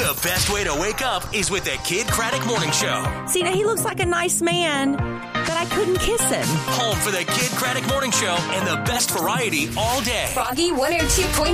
The best way to wake up is with the Kid Craddock Morning Show. See, now he looks like a nice man, but I couldn't kiss him. Home for the Kid Craddock Morning Show and the best variety all day. Froggy 102.7.